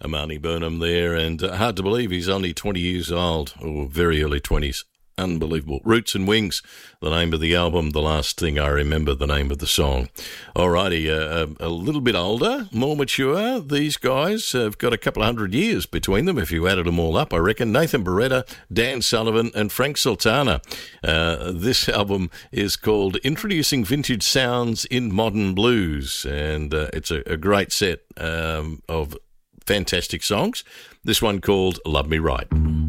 Amani Burnham there, and hard to believe he's only 20 years old, or very early 20s. Unbelievable. Roots and Wings, the name of the album, The Last Thing I Remember, the name of the song. Alrighty, a little bit older, more mature. These guys have got a couple of 100 years between them, if you added them all up, I reckon. Nathan Beretta, Dan Sullivan, and Frank Sultana. This album is called Introducing Vintage Sounds in Modern Blues, and it's a great set of fantastic songs. This one called Love Me Right.